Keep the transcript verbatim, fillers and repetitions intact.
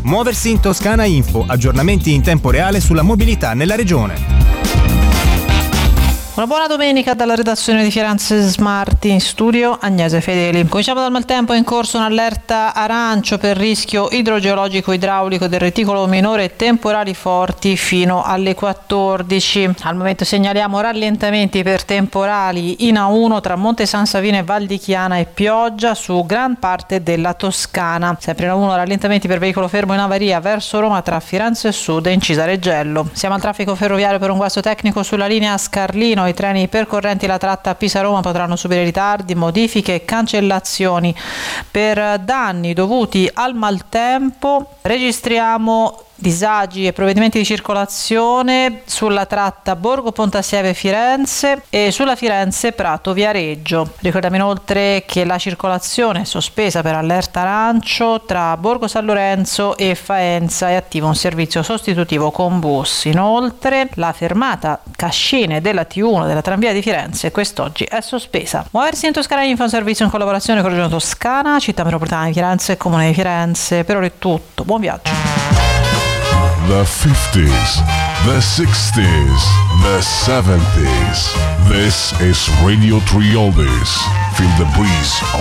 Muoversi in Toscana Info, aggiornamenti in tempo reale sulla mobilità nella regione. Una buona domenica dalla redazione di Firenze Smart, in studio Agnese Fedeli. Cominciamo dal maltempo. In corso un'allerta arancio per rischio idrogeologico idraulico del reticolo minore e temporali forti fino alle quattordici. Al momento segnaliamo rallentamenti per temporali in A uno tra Monte San Savino e Val di Chiana e pioggia su gran parte della Toscana. Sempre in A uno rallentamenti per veicolo fermo in avaria verso Roma tra Firenze Sud e Incisa Reggello. Siamo al traffico ferroviario per un guasto tecnico sulla linea Scarlino. I treni percorrenti la tratta Pisa-Roma potranno subire ritardi, modifiche e cancellazioni per danni dovuti al maltempo. Registriamo disagi e provvedimenti di circolazione sulla tratta Borgo Pontassieve Firenze e sulla Firenze Prato Viareggio. Ricordiamo inoltre che la circolazione è sospesa per allerta arancio tra Borgo San Lorenzo e Faenza. È attivo un servizio sostitutivo con bus. Inoltre la fermata Cascine della T uno della tranvia di Firenze quest'oggi è sospesa. Muoversi in Toscana Info, un servizio in collaborazione con Regione Toscana, Città Metropolitana di Firenze e Comune di Firenze. Per ora è tutto, buon viaggio. The fifties, the sixties, the seventies. This is Radio three Oldies. Feel the breeze of